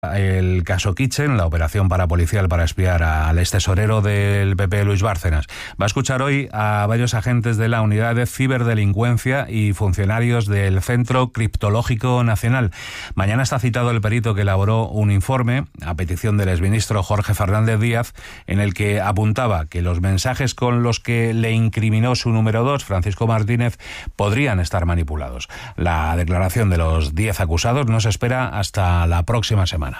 El caso Kitchen, la operación parapolicial para espiar al extesorero del PP, Luis Bárcenas. Va a escuchar hoy a varios agentes de la Unidad de Ciberdelincuencia y funcionarios del Centro Criptológico Nacional. Mañana está citado el perito que elaboró un informe, a petición del exministro Jorge Fernández Díaz, en el que apuntaba que los mensajes con los que le incriminó su número 2, Francisco Martínez, podrían estar manipulados. La declaración de los 10 acusados no se espera hasta la próxima semana.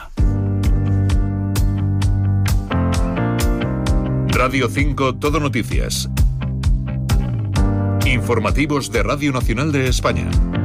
Radio 5 Todo Noticias. Informativos de Radio Nacional de España.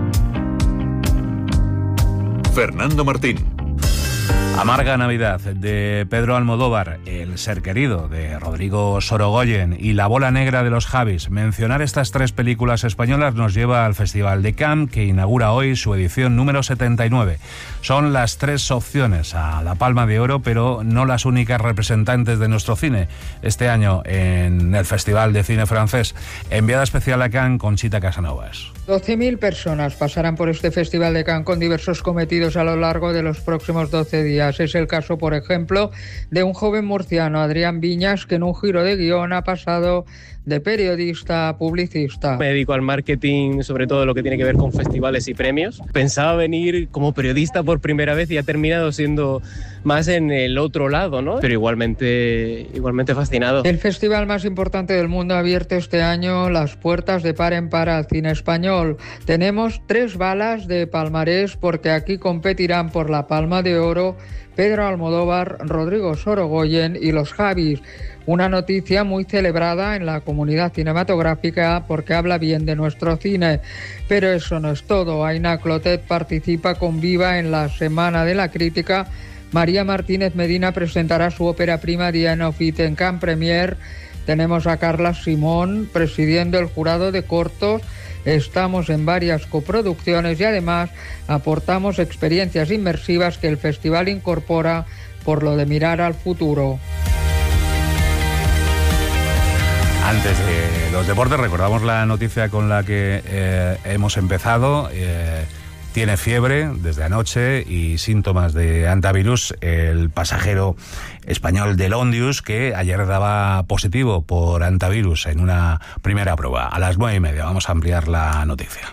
Fernando Martín. Amarga Navidad, de Pedro Almodóvar, El ser querido, de Rodrigo Sorogoyen, y La bola negra, de los Javis. Mencionar estas 3 películas españolas nos lleva al Festival de Cannes, que inaugura hoy su edición número 79. Son las 3 opciones a la Palma de Oro, pero no las únicas representantes de nuestro cine. Este año, en el Festival de Cine Francés, enviada especial a Cannes, Conchita Casanovas. 12.000 personas pasarán por este Festival de Cannes con diversos cometidos a lo largo de los próximos 12 días. Es el caso, por ejemplo, de un joven murciano, Adrián Viñas, que en un giro de guión ha pasado de periodista a publicista. Me dedico al marketing, sobre todo lo que tiene que ver con festivales y premios. Pensaba venir como periodista por primera vez y ha terminado siendo más en el otro lado, ¿no? Pero igualmente fascinado. El festival más importante del mundo ha abierto este año las puertas de par en par al cine español. Tenemos 3 balas de palmarés porque aquí competirán por la Palma de Oro Pedro Almodóvar, Rodrigo Sorogoyen y los Javis. Una noticia muy celebrada en la comunidad cinematográfica porque habla bien de nuestro cine. Pero eso no es todo. Aina Clotet participa con Viva en la Semana de la Crítica. María Martínez Medina presentará su ópera prima The End of It en Cannes Premier. Tenemos a Carla Simón presidiendo el jurado de cortos. Estamos en varias coproducciones y además aportamos experiencias inmersivas que el festival incorpora por lo de mirar al futuro. Antes de los deportes, recordamos la noticia con la que hemos empezado. Tiene fiebre desde anoche y síntomas de hantavirus el pasajero español del Ondius, que ayer daba positivo por hantavirus en una primera prueba. A las 9:30 vamos a ampliar la noticia.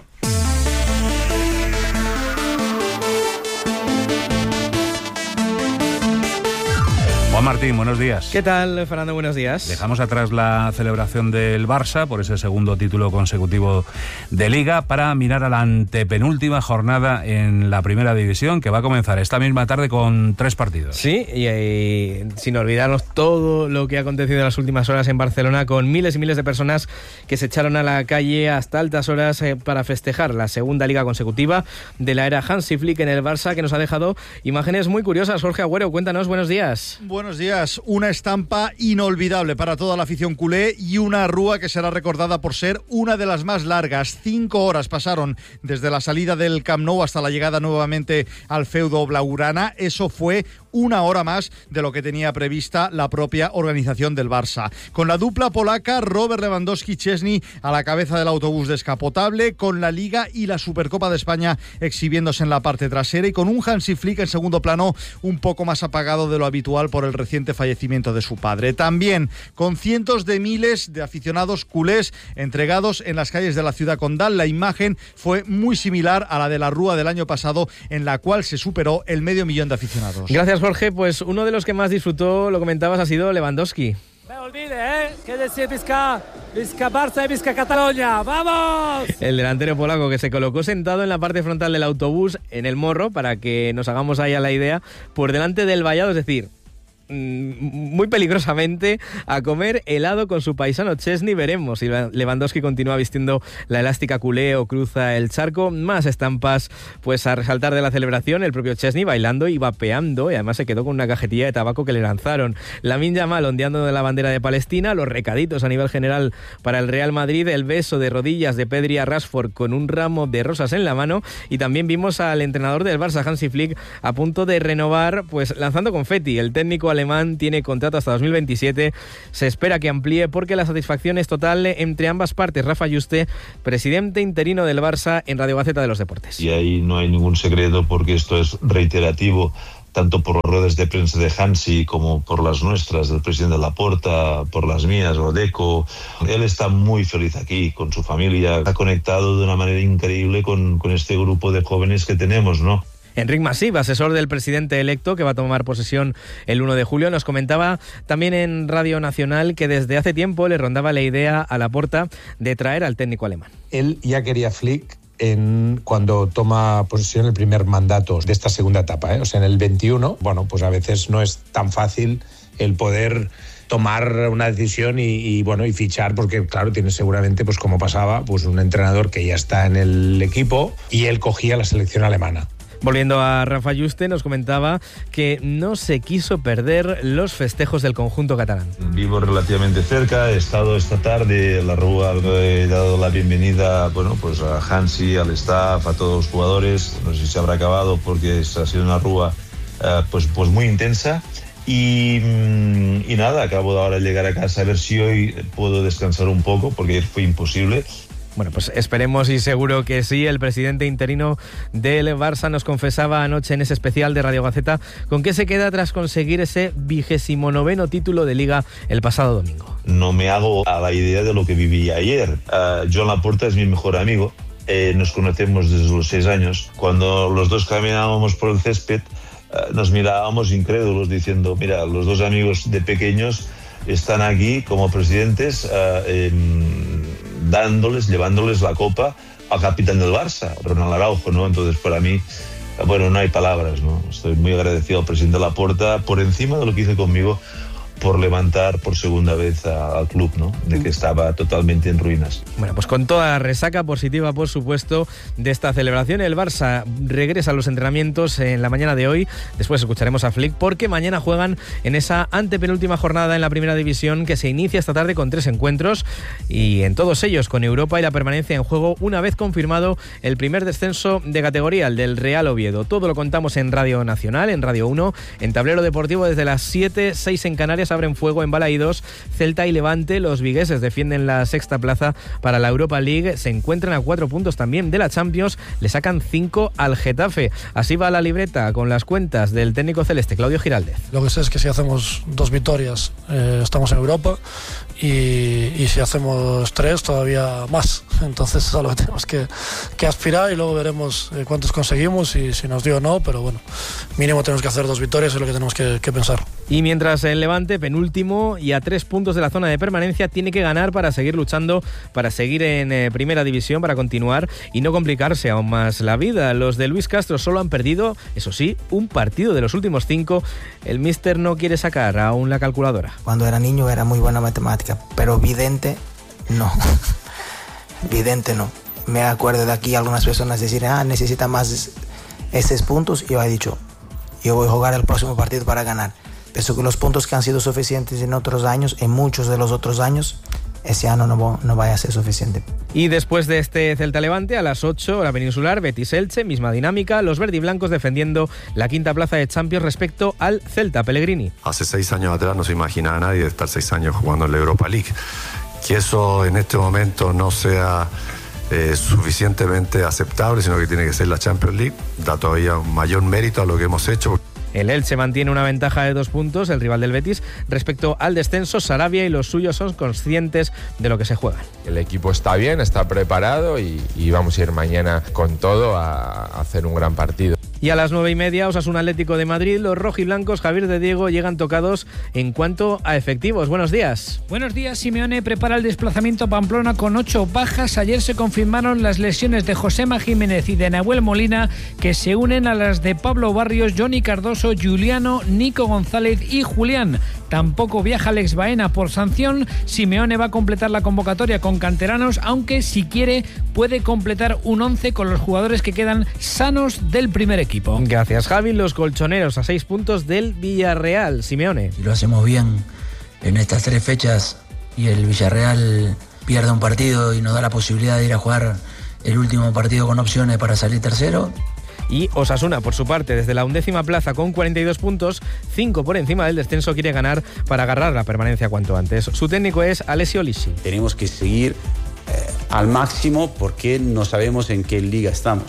Juan Martín, buenos días. ¿Qué tal, Fernando? Buenos días. Dejamos atrás la celebración del Barça por ese segundo título consecutivo de Liga para mirar a la antepenúltima jornada en la Primera División, que va a comenzar esta misma tarde con 3 partidos. Sí, y sin olvidarnos todo lo que ha acontecido en las últimas horas en Barcelona, con miles y miles de personas que se echaron a la calle hasta altas horas para festejar la segunda Liga consecutiva de la era Hansi Flick en el Barça, que nos ha dejado imágenes muy curiosas. Jorge Agüero, cuéntanos, buenos días. Buenos días. Una estampa inolvidable para toda la afición culé y una rúa que será recordada por ser una de las más largas. 5 horas pasaron desde la salida del Camp Nou hasta la llegada nuevamente al feudo blaugrana. Eso fue 1 hora más de lo que tenía prevista la propia organización del Barça. Con la dupla polaca Robert Lewandowski y Szczesny a la cabeza del autobús descapotable, con la Liga y la Supercopa de España exhibiéndose en la parte trasera y con un Hansi Flick en segundo plano un poco más apagado de lo habitual por el reciente fallecimiento de su padre. También con cientos de miles de aficionados culés entregados en las calles de la ciudad condal. La imagen fue muy similar a la de la Rúa del año pasado, en la cual se superó el 500.000 de aficionados. Gracias, Jorge. Pues uno de los que más disfrutó, lo comentabas, ha sido Lewandowski. Me olvide, que decir Vizca Barça y Vizca Cataluña. ¡Vamos! El delantero polaco, que se colocó sentado en la parte frontal del autobús, en el morro, para que nos hagamos ahí a la idea, por delante del vallado, es decir, muy peligrosamente, a comer helado con su paisano Szczesny. Veremos si Lewandowski continúa vistiendo la elástica culé o cruza el charco. Más estampas pues a resaltar de la celebración: el propio Szczesny bailando y vapeando, y además se quedó con una cajetilla de tabaco que le lanzaron. Lamine Yamal ondeando de la bandera de Palestina, los recaditos a nivel general para el Real Madrid, el beso de rodillas de Pedri a Rashford con un ramo de rosas en la mano, y también vimos al entrenador del Barça, Hansi Flick, a punto de renovar, pues lanzando confeti. El técnico alemán tiene contrato hasta 2027, se espera que amplíe porque la satisfacción es total entre ambas partes. Rafa Yuste, presidente interino del Barça, en Radio Gaceta de los Deportes. Y ahí no hay ningún secreto porque esto es reiterativo tanto por las ruedas de prensa de Hansi como por las nuestras, del presidente Laporta, por las mías, Rodeco. Él está muy feliz aquí, con su familia. Ha conectado de una manera increíble con este grupo de jóvenes que tenemos, ¿no? Enric Masip, asesor del presidente electo que va a tomar posesión el 1 de julio, nos comentaba también en Radio Nacional que desde hace tiempo le rondaba la idea a Laporta de traer al técnico alemán. Él ya quería Flick cuando toma posesión el primer mandato de esta segunda etapa, O sea, en el 21, bueno, pues a veces no es tan fácil el poder tomar una decisión y fichar, porque claro, tiene seguramente, pues como pasaba, pues un entrenador que ya está en el equipo y él cogía la selección alemana. Volviendo a Rafa Juste, nos comentaba que no se quiso perder los festejos del conjunto catalán. Vivo relativamente cerca, he estado esta tarde en la Rúa, he dado la bienvenida pues a Hansi, al staff, a todos los jugadores. No sé si se habrá acabado porque ha sido una Rúa pues muy intensa. Y nada, acabo de ahora llegar a casa a ver si hoy puedo descansar un poco, porque ayer fue imposible. Bueno, pues esperemos y seguro que sí. El presidente interino del Barça nos confesaba anoche en ese especial de Radio Gaceta con qué se queda tras conseguir ese 29º título de Liga el pasado domingo. No me hago a la idea de lo que viví ayer. Joan Laporta es mi mejor amigo. Nos conocemos desde los 6 años. Cuando los dos caminábamos por el césped, nos mirábamos incrédulos diciendo, mira, los dos amigos de pequeños están aquí como presidentes llevándoles la copa al capitán del Barça, Ronald Araujo, ¿no? Entonces, para mí, bueno, no hay palabras, ¿no? Estoy muy agradecido al presidente Laporta por encima de lo que hizo conmigo, por levantar por segunda vez al club, ¿no? De que estaba totalmente en ruinas. Bueno, pues con toda la resaca positiva, por supuesto, de esta celebración, el Barça regresa a los entrenamientos en la mañana de hoy. Después escucharemos a Flick, porque mañana juegan en esa antepenúltima jornada en la Primera División, que se inicia esta tarde con 3 encuentros, y en todos ellos con Europa y la permanencia en juego, una vez confirmado el primer descenso de categoría, el del Real Oviedo. Todo lo contamos en Radio Nacional, en Radio 1, en Tablero Deportivo desde las 7, 6 en Canarias. Abren fuego en Balaídos, Celta y Levante. Los vigueses defienden la 6ª plaza para la Europa League. Se encuentran a 4 puntos también de la Champions. Le sacan 5 al Getafe. Así va la libreta con las cuentas del técnico celeste, Claudio Giraldez. Lo que sé es que si hacemos 2 victorias estamos en Europa, y si hacemos 3 todavía más. Entonces es a lo que tenemos que aspirar, y luego veremos cuántos conseguimos y si nos dio o no, pero bueno, mínimo tenemos que hacer 2 victorias, es lo que tenemos que pensar. Y mientras el Levante, penúltimo y a 3 puntos de la zona de permanencia, tiene que ganar para seguir luchando, para seguir en Primera División, para continuar y no complicarse aún más la vida. Los de Luis Castro solo han perdido, eso sí, un partido de los últimos 5. El míster no quiere sacar aún la calculadora. Cuando era niño era muy buena matemática, pero vidente no. Vidente no. Me acuerdo de aquí algunas personas decir, necesita más esos puntos, y yo he dicho, yo voy a jugar el próximo partido para ganar. Pienso que los puntos que han sido suficientes en otros años, en muchos de los otros años, ese año no vaya a ser suficiente. Y después de este Celta Levante, a las 8, la Peninsular, Betis Elche, misma dinámica, los verdiblancos defendiendo la 5ª plaza de Champions respecto al Celta Pellegrini. Hace 6 años atrás no se imaginaba nadie de estar 6 años jugando en la Europa League. Que eso en este momento no sea suficientemente aceptable, sino que tiene que ser la Champions League, da todavía un mayor mérito a lo que hemos hecho. El Elche mantiene una ventaja de 2 puntos, el rival del Betis, respecto al descenso. Sarabia y los suyos son conscientes de lo que se juegan. El equipo está bien, está preparado y vamos a ir mañana con todo a hacer un gran partido. Y a las 9:30, Osasuna Atlético de Madrid. Los rojiblancos, Javier de Diego, llegan tocados en cuanto a efectivos. Buenos días. Buenos días. Simeone prepara el desplazamiento a Pamplona con 8 bajas. Ayer se confirmaron las lesiones de Josema Jiménez y de Nahuel Molina, que se unen a las de Pablo Barrios, Johnny Cardoso, Juliano, Nico González y Julián. Tampoco viaja Alex Baena por sanción. Simeone va a completar la convocatoria con canteranos, aunque si quiere puede completar un 11 con los jugadores que quedan sanos del primer equipo. Gracias, Javi. Los colchoneros a 6 puntos del Villarreal. Simeone. Si lo hacemos bien en estas 3 fechas y el Villarreal pierde un partido y nos da la posibilidad de ir a jugar el último partido con opciones para salir tercero. Y Osasuna, por su parte, desde la 11ª plaza con 42 puntos, 5 por encima del descenso, quiere ganar para agarrar la permanencia cuanto antes. Su técnico es Alessio Lisci. Tenemos que seguir al máximo porque no sabemos en qué liga estamos.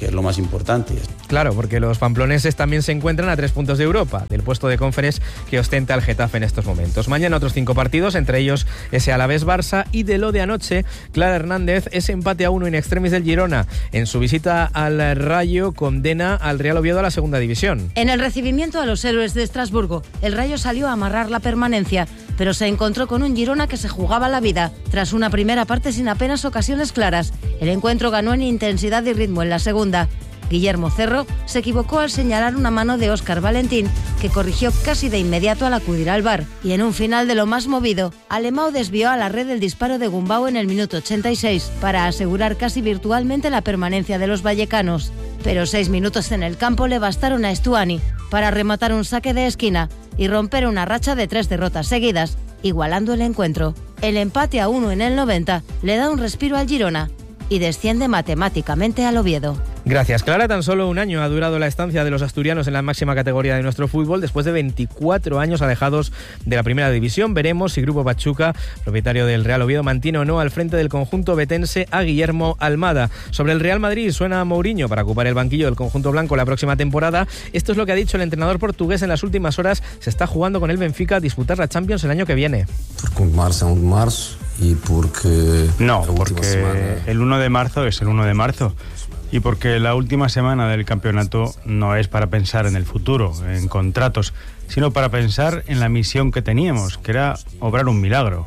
es lo más importante. Claro, porque los pamploneses también se encuentran a 3 puntos de Europa, del puesto de Conference que ostenta el Getafe en estos momentos. Mañana otros 5 partidos, entre ellos ese Alavés-Barça, y de lo de anoche, Clara Hernández, ese empate a 1 in extremis del Girona en su visita al Rayo condena al Real Oviedo a la segunda división. En el recibimiento a los héroes de Estrasburgo, el Rayo salió a amarrar la permanencia, pero se encontró con un Girona que se jugaba la vida. Tras una primera parte sin apenas ocasiones claras, el encuentro ganó en intensidad y ritmo en la segunda. Guillermo Cerro se equivocó al señalar una mano de Óscar Valentín, que corrigió casi de inmediato al acudir al VAR. Y en un final de lo más movido, Alemão desvió a la red el disparo de Gumbau en el minuto 86 para asegurar casi virtualmente la permanencia de los vallecanos. Pero 6 minutos en el campo le bastaron a Stuani para rematar un saque de esquina y romper una racha de 3 derrotas seguidas, igualando el encuentro. El empate a 1 en el 90 le da un respiro al Girona y desciende matemáticamente al Oviedo. Gracias, Clara. Tan solo un año ha durado la estancia de los asturianos en la máxima categoría de nuestro fútbol, después de 24 años alejados de la primera división. Veremos si Grupo Pachuca, propietario del Real Oviedo, mantiene o no al frente del conjunto betense a Guillermo Almada. Sobre el Real Madrid, suena Mourinho para ocupar el banquillo del conjunto blanco la próxima temporada. Esto es lo que ha dicho el entrenador portugués en las últimas horas. Se está jugando con el Benfica a disputar la Champions el año que viene. Porque marzo es 1 de marzo y porque... No, porque el 1 de marzo es el 1 de marzo. Y porque la última semana del campeonato no es para pensar en el futuro, en contratos, sino para pensar en la misión que teníamos, que era obrar un milagro.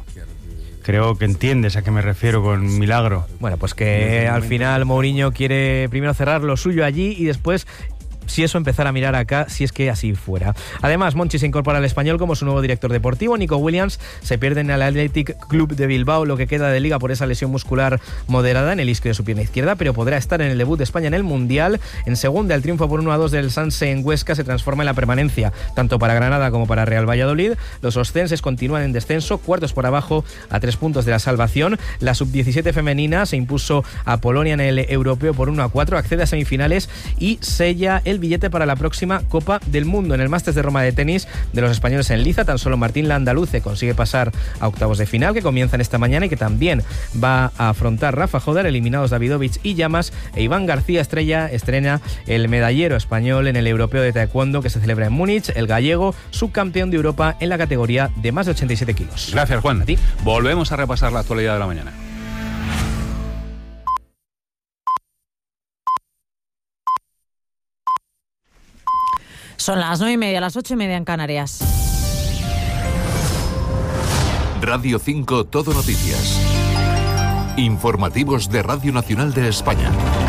Creo que entiendes a qué me refiero con milagro. Bueno, pues que al final Mourinho quiere primero cerrar lo suyo allí y después, si eso, empezar a mirar acá, si es que así fuera. Además, Monchi se incorpora al Español como su nuevo director deportivo. Nico Williams se pierde en el Athletic Club de Bilbao lo que queda de liga por esa lesión muscular moderada en el isquio de su pierna izquierda, pero podrá estar en el debut de España en el Mundial. En segunda, el triunfo por 1-2 del Sanse en Huesca se transforma en la permanencia, tanto para Granada como para Real Valladolid. Los oscenses continúan en descenso, cuartos por abajo, a 3 puntos de la salvación. La sub-17 femenina se impuso a Polonia en el europeo por 1-4, accede a semifinales y sella el billete para la próxima Copa del Mundo. En el Masters de Roma de tenis de los españoles en liza, tan solo Martín Landaluce consigue pasar a octavos de final, que comienzan esta mañana y que también va a afrontar Rafa Jodar, eliminados Davidovich y Llamas, e Iván García estrena el medallero español en el europeo de taekwondo que se celebra en Múnich, el gallego, subcampeón de Europa en la categoría de más de 87 kilos. Gracias, Juan. A ti. Volvemos a repasar la actualidad de la mañana. Son las 9:30, las 8:30 en Canarias. Radio 5 Todo Noticias. Informativos de Radio Nacional de España.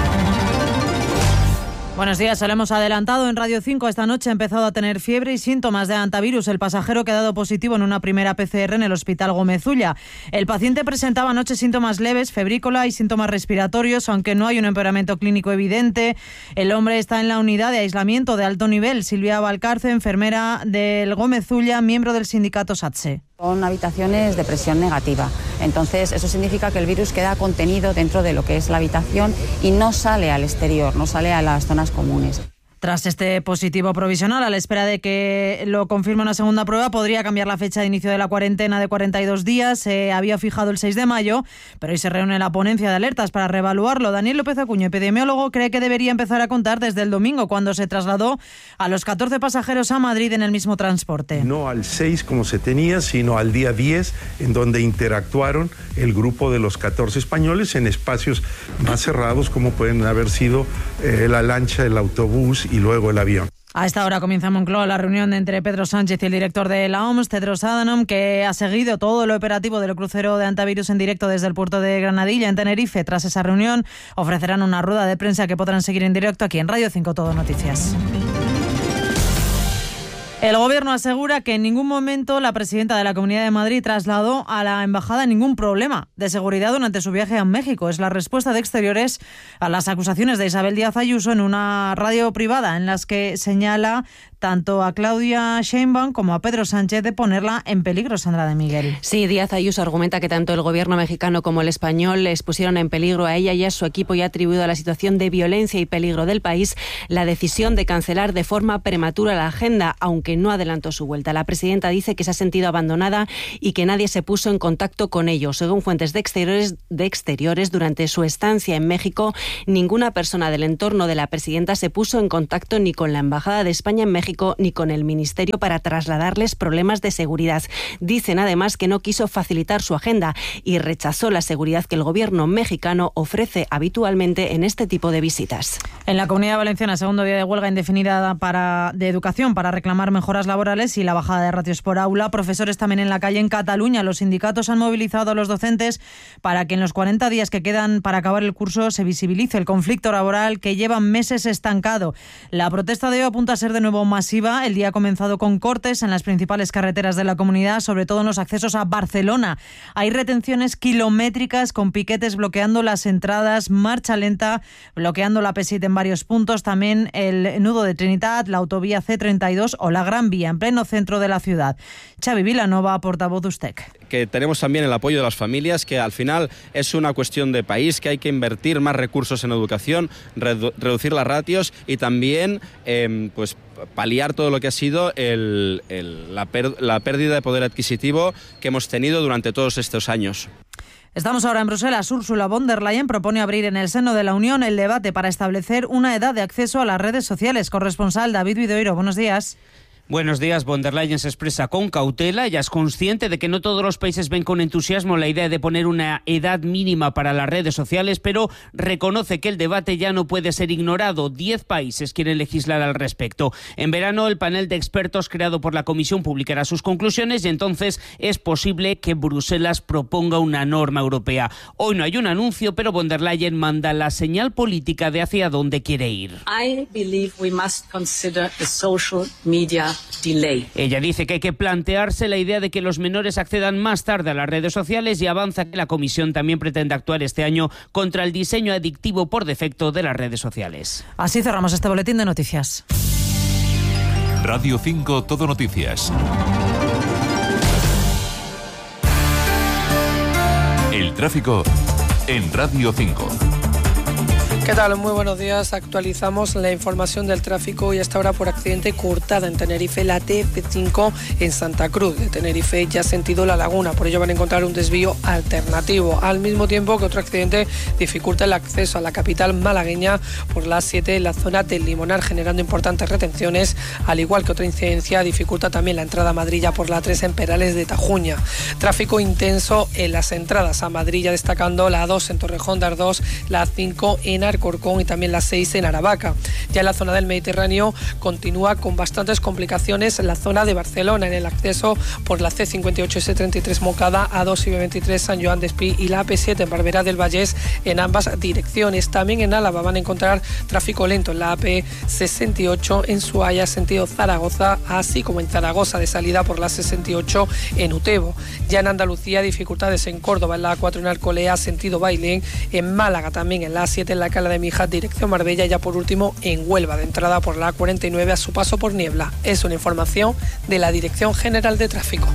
Buenos días, se lo hemos adelantado en Radio 5. Esta noche ha empezado a tener fiebre y síntomas de hantavirus el pasajero que ha dado positivo en una primera PCR en el Hospital Gómez Ulla. El paciente presentaba anoche síntomas leves, febrícola y síntomas respiratorios, aunque no hay un empeoramiento clínico evidente. El hombre está en la unidad de aislamiento de alto nivel. Silvia Valcarce, enfermera del Gómez Ulla, miembro del sindicato SATSE. Son habitaciones de presión negativa, entonces eso significa que el virus queda contenido dentro de lo que es la habitación y no sale al exterior, no sale a las zonas comunes. Tras este positivo provisional, a la espera de que lo confirme una segunda prueba, podría cambiar la fecha de inicio de la cuarentena de 42 días. Se había fijado el 6 de mayo, pero hoy se reúne la ponencia de alertas para reevaluarlo. Daniel López Acuña, epidemiólogo, cree que debería empezar a contar desde el domingo, cuando se trasladó a los 14 pasajeros a Madrid en el mismo transporte. No al 6 como se tenía, sino al día 10, en donde interactuaron el grupo de los 14 españoles en espacios más cerrados, como pueden haber sido la lancha, el autobús y luego el avión. A esta hora comienza en Moncloa la reunión entre Pedro Sánchez y el director de la OMS, Tedros Adhanom, que ha seguido todo lo operativo del crucero de antivirus en directo desde el puerto de Granadilla, en Tenerife. Tras esa reunión, ofrecerán una rueda de prensa que podrán seguir en directo aquí en Radio 5 Todo Noticias. El Gobierno asegura que en ningún momento la presidenta de la Comunidad de Madrid trasladó a la embajada ningún problema de seguridad durante su viaje a México. Es la respuesta de Exteriores a las acusaciones de Isabel Díaz Ayuso en una radio privada, en las que señala tanto a Claudia Sheinbaum como a Pedro Sánchez de ponerla en peligro, Sandra de Miguel. Sí, Díaz Ayuso argumenta que tanto el gobierno mexicano como el español les pusieron en peligro a ella y a su equipo y ha atribuido a la situación de violencia y peligro del país la decisión de cancelar de forma prematura la agenda, aunque no adelantó su vuelta. La presidenta dice que se ha sentido abandonada y que nadie se puso en contacto con ellos. Según fuentes de exteriores, durante su estancia en México, ninguna persona del entorno de la presidenta se puso en contacto ni con la Embajada de España en México ni con el Ministerio para trasladarles problemas de seguridad. Dicen además que no quiso facilitar su agenda y rechazó la seguridad que el gobierno mexicano ofrece habitualmente en este tipo de visitas. En la Comunidad Valenciana, segundo día de huelga indefinida de educación para reclamar mejoras laborales y la bajada de ratios por aula. Profesores también en la calle en Cataluña. Los sindicatos han movilizado a los docentes para que en los 40 días que quedan para acabar el curso se visibilice el conflicto laboral que lleva meses estancado. La protesta de hoy apunta a ser de nuevo masiva. El día ha comenzado con cortes en las principales carreteras de la comunidad, sobre todo en los accesos a Barcelona. Hay retenciones kilométricas con piquetes bloqueando las entradas, marcha lenta, bloqueando la P7 en varios puntos, también el nudo de Trinitat, la autovía C32 o la Gran Vía en pleno centro de la ciudad. Xavi Vilanova, portavoz de USTEC. Que tenemos también el apoyo de las familias, que al final es una cuestión de país, que hay que invertir más recursos en educación, reducir las ratios y también pues paliar todo lo que ha sido la pérdida de poder adquisitivo que hemos tenido durante todos estos años. Estamos ahora en Bruselas. Ursula von der Leyen propone abrir en el seno de la Unión el debate para establecer una edad de acceso a las redes sociales. Corresponsal David Vidoiro, buenos días. Buenos días. Von der Leyen se expresa con cautela. Ella es consciente de que no todos los países ven con entusiasmo la idea de poner una edad mínima para las redes sociales, pero reconoce que el debate ya no puede ser ignorado. 10 países quieren legislar al respecto. En verano, el panel de expertos creado por la Comisión publicará sus conclusiones y entonces es posible que Bruselas proponga una norma europea. Hoy no hay un anuncio, pero von der Leyen manda la señal política de hacia dónde quiere ir. I believe we must consider the social media delay. Ella dice que hay que plantearse la idea de que los menores accedan más tarde a las redes sociales y avanza que la Comisión también pretende actuar este año contra el diseño adictivo por defecto de las redes sociales. Así cerramos este boletín de noticias. Radio 5 Todo Noticias. El tráfico en Radio 5. ¿Qué tal? Muy buenos días. Actualizamos la información del tráfico y hasta ahora por accidente cortada en Tenerife la TF5 en Santa Cruz de Tenerife, ya sentido La Laguna. Por ello van a encontrar un desvío alternativo. Al mismo tiempo que otro accidente dificulta el acceso a la capital malagueña por la A7 en la zona del Limonar, generando importantes retenciones, al igual que otra incidencia dificulta también la entrada a Madrid por la A3 en Perales de Tajuña. Tráfico intenso en las entradas a Madrid, destacando la A2 en Torrejón de Ardoz, la A5 en Corcón y también la 6 en Aravaca. Ya en la zona del Mediterráneo continúa con bastantes complicaciones en la zona de Barcelona, en el acceso por la C58 S33 Moncada, A2 y B23 San Joan d'Espí y la AP7 en Barberá del Vallès en ambas direcciones. También en Álava van a encontrar tráfico lento en la AP68 en Suaya sentido Zaragoza, así como en Zaragoza de salida por la 68 en Utebo. Ya en Andalucía dificultades en Córdoba, en la A4 en Alcolea sentido Bailén, en Málaga también en la A7 en la Cala de Mijas dirección Marbella, ya por último en Huelva de entrada por la A49 a su paso por Niebla. Es una información de la Dirección General de Tráfico.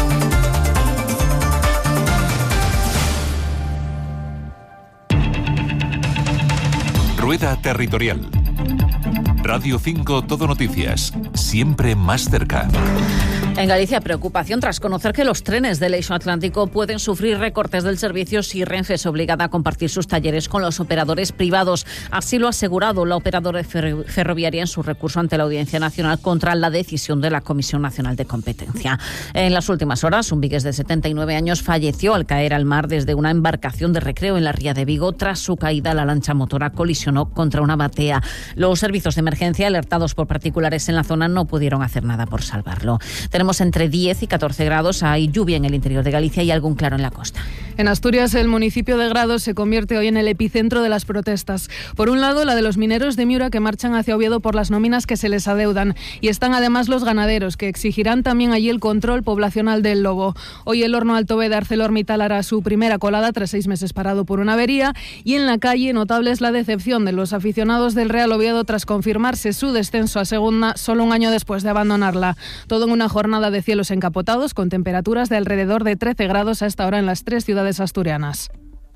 Rueda Territorial. Radio 5 Todo Noticias. Siempre más cerca. En Galicia, preocupación tras conocer que los trenes del Eixo Atlántico pueden sufrir recortes del servicio si Renfe es obligada a compartir sus talleres con los operadores privados. Así lo ha asegurado la operadora ferroviaria en su recurso ante la Audiencia Nacional contra la decisión de la Comisión Nacional de Competencia. En las últimas horas, un vigués de 79 años falleció al caer al mar desde una embarcación de recreo en la ría de Vigo. Tras su caída, la lancha motora colisionó contra una batea. Los servicios de emergencia, alertados por particulares en la zona, no pudieron hacer nada por salvarlo. Tenemos entre 10 y 14 grados, hay lluvia en el interior de Galicia y algún claro en la costa. En Asturias, el municipio de Grados se convierte hoy en el epicentro de las protestas. Por un lado, la de los mineros de Miura que marchan hacia Oviedo por las nóminas que se les adeudan. Y están además los ganaderos, que exigirán también allí el control poblacional del lobo. Hoy el horno Altobe de ArcelorMittal hará su primera colada tras 6 meses parado por una avería. Y en la calle, notable es la decepción de los aficionados del Real Oviedo tras confirmarse su descenso a segunda solo un año después de abandonarla. Todo en una jornada de cielos encapotados con temperaturas de alrededor de 13 grados a esta hora en las 3 ciudades asturianas.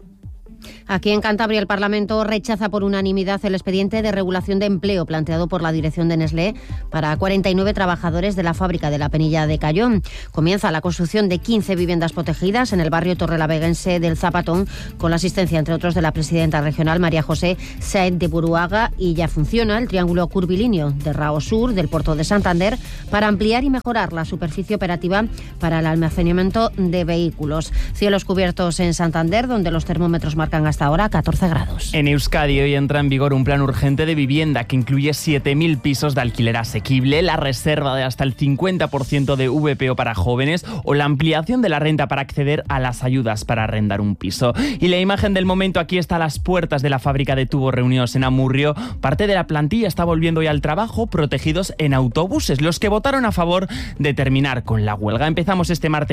Aquí en Cantabria el Parlamento rechaza por unanimidad el expediente de regulación de empleo planteado por la dirección de Nestlé para 49 trabajadores de la fábrica de la Penilla de Cayón. Comienza la construcción de 15 viviendas protegidas en el barrio torrelaveguense del Zapatón, con la asistencia, entre otros, de la presidenta regional María José Sáenz de Buruaga, y ya funciona el triángulo curvilíneo de Rao Sur del puerto de Santander para ampliar y mejorar la superficie operativa para el almacenamiento de vehículos. Cielos cubiertos en Santander, donde los termómetros marcan hasta ahora 14 grados. En Euskadi hoy entra en vigor un plan urgente de vivienda que incluye 7.000 pisos de alquiler asequible, la reserva de hasta el 50% de VPO para jóvenes o la ampliación de la renta para acceder a las ayudas para arrendar un piso. Y la imagen del momento aquí está a las puertas de la fábrica de tubos reunidos en Amurrio. Parte de la plantilla está volviendo hoy al trabajo, protegidos en autobuses, los que votaron a favor de terminar con la huelga. Empezamos este martes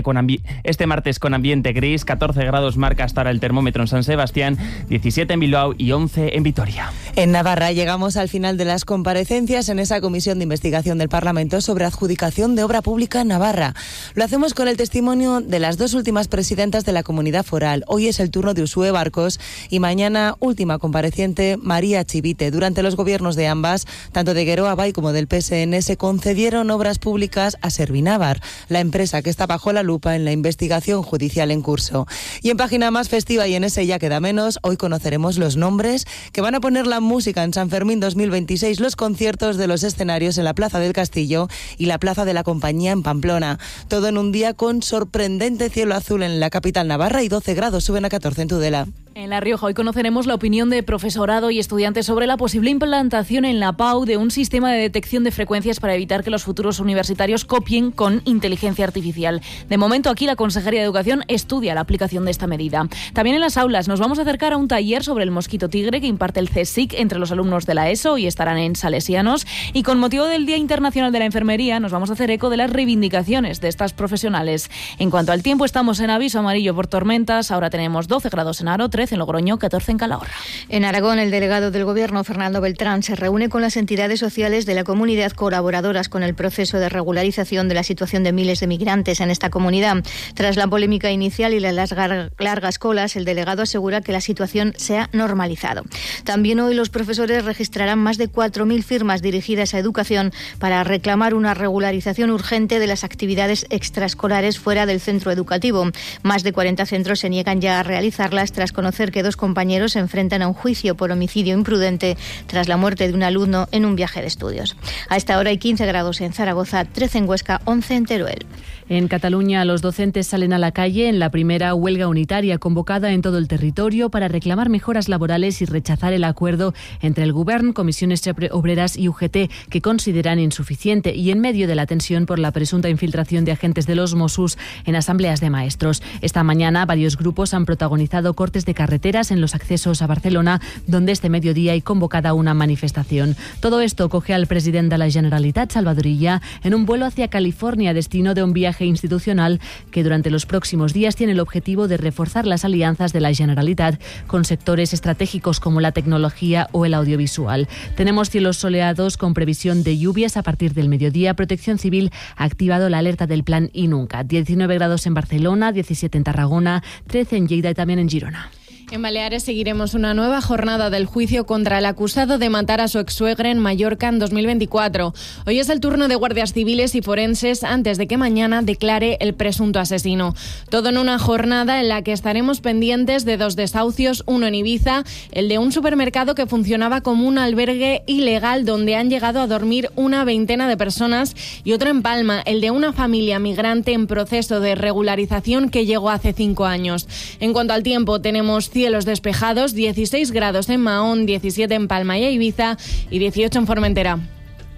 con ambiente gris, 14 grados marca hasta ahora el termómetro en San Sebastián, 17 en Bilbao y 11 en Vitoria. En Navarra llegamos al final de las comparecencias en esa comisión de investigación del Parlamento sobre adjudicación de obra pública en Navarra. Lo hacemos con el testimonio de las 2 últimas presidentas de la comunidad foral. Hoy es el turno de Uxue Barcos y mañana última compareciente María Chivite. Durante los gobiernos de ambas, tanto de Geroa Bai como del PSN, se concedieron obras públicas a Servinavar, la empresa que está bajo la lupa en la investigación judicial en curso. Y en página más festiva y en ese ya queda menos, hoy conoceremos los nombres que van a poner la música en San Fermín 2026, los conciertos de los escenarios en la Plaza del Castillo y la Plaza de la Compañía en Pamplona. Todo en un día con sorprendente cielo azul en la capital navarra y 12 grados, suben a 14 en Tudela. En La Rioja hoy conoceremos la opinión de profesorado y estudiantes sobre la posible implantación en la PAU de un sistema de detección de frecuencias para evitar que los futuros universitarios copien con inteligencia artificial. De momento aquí la Consejería de Educación estudia la aplicación de esta medida. También en las aulas nos vamos a acercar a un taller sobre el mosquito tigre que imparte el CSIC entre los alumnos de la ESO y estarán en Salesianos. Y con motivo del Día Internacional de la Enfermería nos vamos a hacer eco de las reivindicaciones de estas profesionales. En cuanto al tiempo, estamos en aviso amarillo por tormentas. Ahora tenemos 12 grados en Aro, 13 en Logroño, 14 en Calahorra. En Aragón, el delegado del Gobierno, Fernando Beltrán, se reúne con las entidades sociales de la comunidad colaboradoras con el proceso de regularización de la situación de miles de migrantes en esta comunidad. Tras la polémica inicial y las largas colas, el delegado asegura que la situación se ha normalizado. También hoy los profesores registrarán más de 4.000 firmas dirigidas a educación para reclamar una regularización urgente de las actividades extraescolares fuera del centro educativo. Más de 40 centros se niegan ya a realizarlas tras conocer que 2 compañeros se enfrentan a un juicio por homicidio imprudente tras la muerte de un alumno en un viaje de estudios. A esta hora hay 15 grados en Zaragoza, 13 en Huesca, 11 en Teruel. En Cataluña, los docentes salen a la calle en la primera huelga unitaria convocada en todo el territorio para reclamar mejoras laborales y rechazar el acuerdo entre el Govern, Comisiones Obreras y UGT, que consideran insuficiente, y en medio de la tensión por la presunta infiltración de agentes de los Mossos en asambleas de maestros. Esta mañana, varios grupos han protagonizado cortes de carreteras en los accesos a Barcelona, donde este mediodía hay convocada una manifestación. Todo esto coge al presidente de la Generalitat, Salvador Illa, en un vuelo hacia California, destino de un viaje institucional que durante los próximos días tiene el objetivo de reforzar las alianzas de la Generalitat con sectores estratégicos como la tecnología o el audiovisual. Tenemos cielos soleados con previsión de lluvias a partir del mediodía. Protección Civil ha activado la alerta del plan INUNCA. 19 grados en Barcelona, 17 en Tarragona, 13 en Lleida y también en Girona. En Baleares seguiremos una nueva jornada del juicio contra el acusado de matar a su exsuegra en Mallorca en 2024. Hoy es el turno de guardias civiles y forenses antes de que mañana declare el presunto asesino. Todo en una jornada en la que estaremos pendientes de 2 desahucios, uno en Ibiza, el de un supermercado que funcionaba como un albergue ilegal donde han llegado a dormir una veintena de personas, y otro en Palma, el de una familia migrante en proceso de regularización que llegó hace 5 años. En cuanto al tiempo, tenemos cielos despejados, 16 grados en Mahón, 17 en Palma y Ibiza y 18 en Formentera.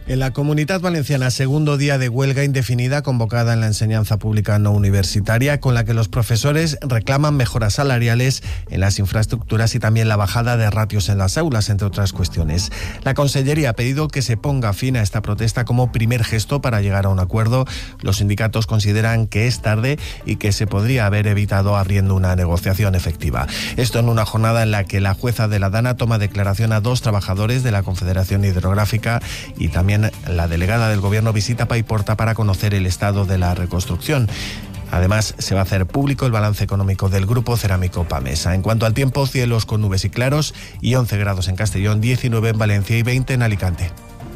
En la Comunitat Valenciana, segundo día de huelga indefinida convocada en la enseñanza pública no universitaria, con la que los profesores reclaman mejoras salariales en las infraestructuras y también la bajada de ratios en las aulas, entre otras cuestiones. La Consellería ha pedido que se ponga fin a esta protesta como primer gesto para llegar a un acuerdo. Los sindicatos consideran que es tarde y que se podría haber evitado abriendo una negociación efectiva. Esto en una jornada en la que la jueza de la Dana toma declaración a 2 trabajadores de la Confederación Hidrográfica y también la delegada del Gobierno visita Paiporta para conocer el estado de la reconstrucción. Además, se va a hacer público el balance económico del Grupo Cerámico Pamesa. En cuanto al tiempo, cielos con nubes y claros y 11 grados en Castellón, 19 en Valencia y 20 en Alicante.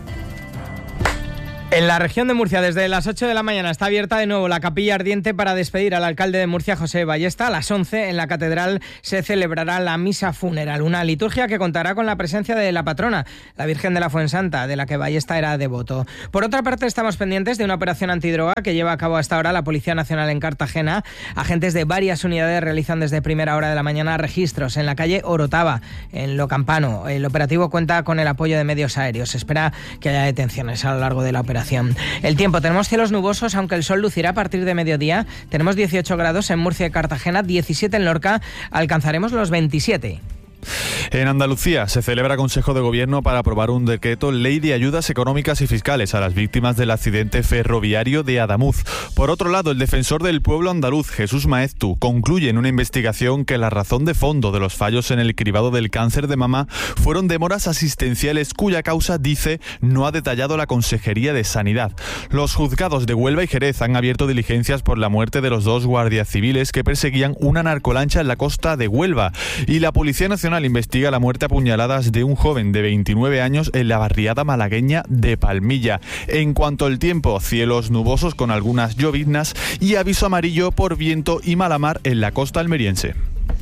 En la región de Murcia, desde las 8 de la mañana está abierta de nuevo la capilla ardiente para despedir al alcalde de Murcia, José Ballesta. A las 11 en la catedral se celebrará la misa funeral, una liturgia que contará con la presencia de la patrona, la Virgen de la Fuensanta, de la que Ballesta era devoto. Por otra parte, estamos pendientes de una operación antidroga que lleva a cabo hasta ahora la Policía Nacional en Cartagena. Agentes de varias unidades realizan desde primera hora de la mañana registros en la calle Orotava, en Lo Campano. El operativo cuenta con el apoyo de medios aéreos. Se espera que haya detenciones a lo largo de la operación. El tiempo, tenemos cielos nubosos, aunque el sol lucirá a partir de mediodía. Tenemos 18 grados en Murcia y Cartagena, 17 en Lorca, alcanzaremos los 27. En Andalucía se celebra Consejo de Gobierno para aprobar un decreto ley de ayudas económicas y fiscales a las víctimas del accidente ferroviario de Adamuz. Por otro lado, el defensor del pueblo andaluz, Jesús Maeztu, concluye en una investigación que la razón de fondo de los fallos en el cribado del cáncer de mama fueron demoras asistenciales cuya causa, dice, no ha detallado la Consejería de Sanidad. Los juzgados de Huelva y Jerez han abierto diligencias por la muerte de los 2 guardias civiles que perseguían una narcolancha en la costa de Huelva, y la Policía Nacional investiga la muerte a puñaladas de un joven de 29 años en la barriada malagueña de Palmilla. En cuanto al tiempo, cielos nubosos con algunas lloviznas y aviso amarillo por viento y mala mar en la costa almeriense.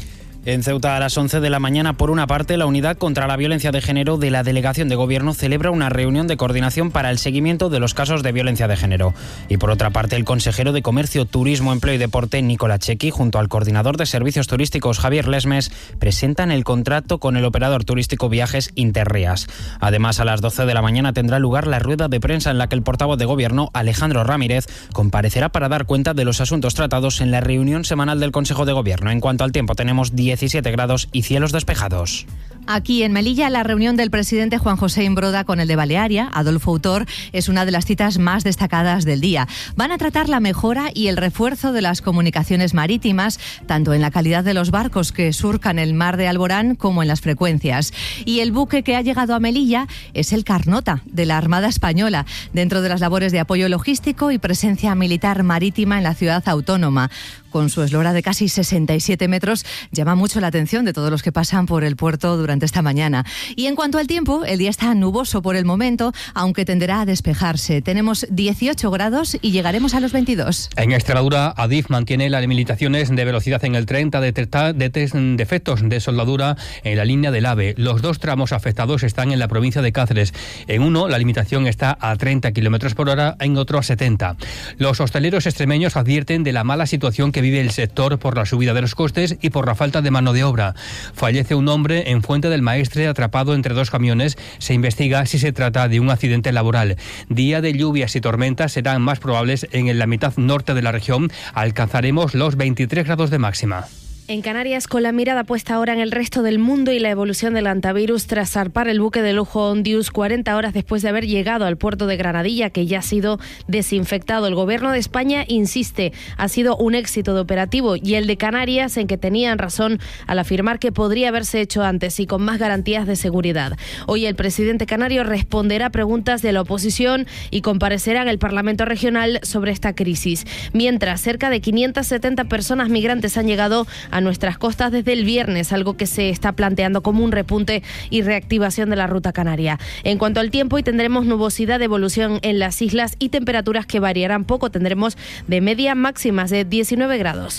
En Ceuta, a las 11 de la mañana, por una parte, la Unidad contra la Violencia de Género de la Delegación de Gobierno celebra una reunión de coordinación para el seguimiento de los casos de violencia de género. Y por otra parte, el consejero de Comercio, Turismo, Empleo y Deporte, Nicola Chequi, junto al coordinador de Servicios Turísticos, Javier Lesmes, presentan el contrato con el operador turístico Viajes Interrías. Además, a las 12 de la mañana tendrá lugar la rueda de prensa en la que el portavoz de Gobierno, Alejandro Ramírez, comparecerá para dar cuenta de los asuntos tratados en la reunión semanal del Consejo de Gobierno. En cuanto al tiempo, tenemos 17 grados y cielos despejados. Aquí en Melilla, la reunión del presidente Juan José Imbroda con el de Balearia, Adolfo Autor, es una de las citas más destacadas del día. Van a tratar la mejora y el refuerzo de las comunicaciones marítimas, tanto en la calidad de los barcos que surcan el mar de Alborán como en las frecuencias. Y el buque que ha llegado a Melilla es el Carnota, de la Armada Española, dentro de las labores de apoyo logístico y presencia militar marítima en la ciudad autónoma. Con su eslora de casi 67 metros, llama mucho la atención de todos los que pasan por el puerto durante esta mañana. Y en cuanto al tiempo, el día está nuboso por el momento, aunque tenderá a despejarse. Tenemos 18 grados y llegaremos a los 22. En Extremadura, Adif mantiene las limitaciones de velocidad en el tren tras detectar defectos de soldadura en la línea del AVE. Los 2 tramos afectados están en la provincia de Cáceres. En uno, la limitación está a 30 km por hora, en otro a 70. Los hosteleros extremeños advierten de la mala situación que vive el sector por la subida de los costes y por la falta de mano de obra. Fallece un hombre en Fuente del Maestre atrapado entre 2 camiones. Se investiga si se trata de un accidente laboral. Día de lluvias y tormentas serán más probables en la mitad norte de la región. Alcanzaremos los 23 grados de máxima. En Canarias, con la mirada puesta ahora en el resto del mundo y la evolución del hantavirus tras zarpar el buque de lujo Ondius 40 horas después de haber llegado al puerto de Granadilla, que ya ha sido desinfectado. El Gobierno de España insiste, ha sido un éxito de operativo, y el de Canarias en que tenían razón al afirmar que podría haberse hecho antes y con más garantías de seguridad. Hoy el presidente canario responderá preguntas de la oposición y comparecerá en el Parlamento Regional sobre esta crisis. Mientras, cerca de 570 personas migrantes han llegado a nuestras costas desde el viernes, algo que se está planteando como un repunte y reactivación de la ruta canaria. En cuanto al tiempo, hoy tendremos nubosidad de evolución en las islas y temperaturas que variarán poco. Tendremos de media máximas de 19 grados.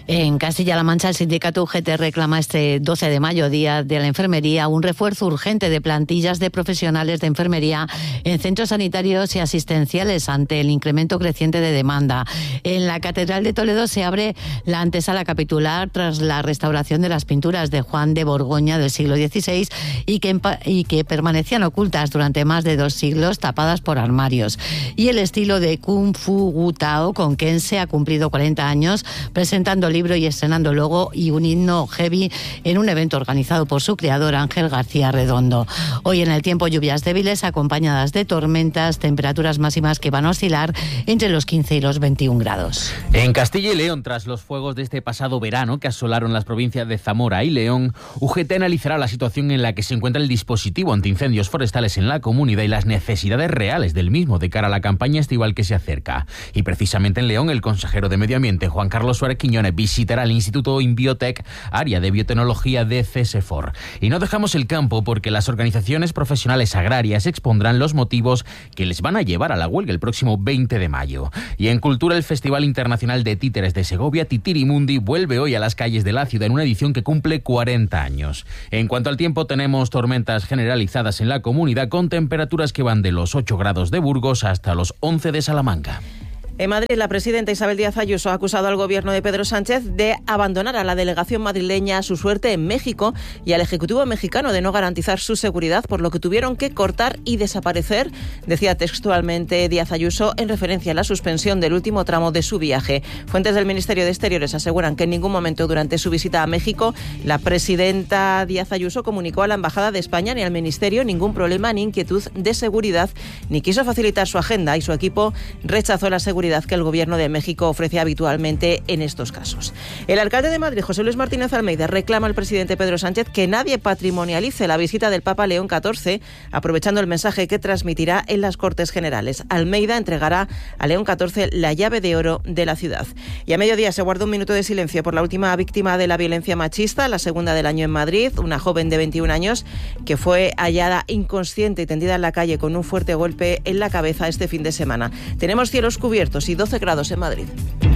En Castilla-La Mancha, el sindicato UGT reclama este 12 de mayo, Día de la Enfermería, un refuerzo urgente de plantillas de profesionales de enfermería en centros sanitarios y asistenciales ante el incremento creciente de demanda. En la Catedral de Toledo se abre la antesala capitular tras la restauración de las pinturas de Juan de Borgoña del siglo XVI y que permanecían ocultas durante más de 2 siglos, tapadas por armarios. Y el estilo de Kung Fu Wu Tao conquense ha cumplido 40 años, presentando libro y estrenando logo y un himno heavy en un evento organizado por su creador Ángel García Redondo. Hoy en el tiempo, lluvias débiles acompañadas de tormentas, temperaturas máximas que van a oscilar entre los 15 y los 21 grados. En Castilla y León, tras los fuegos de este pasado verano que asolaron las provincias de Zamora y León, UGT analizará la situación en la que se encuentra el dispositivo antiincendios forestales en la comunidad y las necesidades reales del mismo de cara a la campaña estival que se acerca. Y precisamente en León, el consejero de Medio Ambiente, Juan Carlos Suárez Quiñones, visitará el Instituto Inbiotec, área de biotecnología de CSFOR. Y no dejamos el campo porque las organizaciones profesionales agrarias expondrán los motivos que les van a llevar a la huelga el próximo 20 de mayo. Y en cultura, el Festival Internacional de Títeres de Segovia, Titirimundi, vuelve hoy a las calles de la ciudad en una edición que cumple 40 años. En cuanto al tiempo, tenemos tormentas generalizadas en la comunidad con temperaturas que van de los 8 grados de Burgos hasta los 11 de Salamanca. En Madrid, la presidenta Isabel Díaz Ayuso ha acusado al gobierno de Pedro Sánchez de abandonar a la delegación madrileña a su suerte en México y al Ejecutivo mexicano de no garantizar su seguridad, por lo que tuvieron que cortar y desaparecer, decía textualmente Díaz Ayuso, en referencia a la suspensión del último tramo de su viaje. Fuentes del Ministerio de Exteriores aseguran que en ningún momento durante su visita a México la presidenta Díaz Ayuso comunicó a la Embajada de España ni al Ministerio ningún problema ni inquietud de seguridad, ni quiso facilitar su agenda, y su equipo rechazó la seguridad que el Gobierno de México ofrece habitualmente en estos casos. El alcalde de Madrid, José Luis Martínez Almeida, reclama al presidente Pedro Sánchez que nadie patrimonialice la visita del Papa León XIV, aprovechando el mensaje que transmitirá en las Cortes Generales. Almeida entregará a León XIV la llave de oro de la ciudad. Y a mediodía se guarda un minuto de silencio por la última víctima de la violencia machista, la segunda del año en Madrid, una joven de 21 años que fue hallada inconsciente y tendida en la calle con un fuerte golpe en la cabeza este fin de semana. Tenemos cielos cubiertos y 12 grados en Madrid.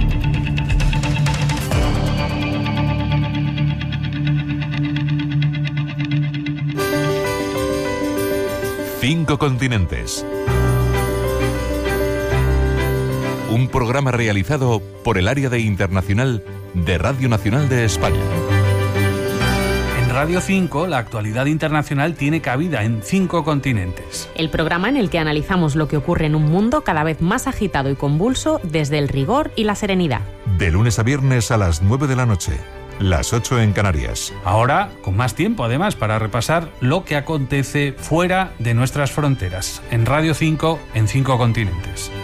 Cinco continentes. Un programa realizado por el área de internacional de Radio Nacional de España. En Radio 5, la actualidad internacional tiene cabida en 5 continentes. El programa en el que analizamos lo que ocurre en un mundo cada vez más agitado y convulso desde el rigor y la serenidad. De lunes a viernes a las 9 de la noche, las 8 en Canarias. Ahora, con más tiempo además, para repasar lo que acontece fuera de nuestras fronteras. En Radio 5, en 5 continentes.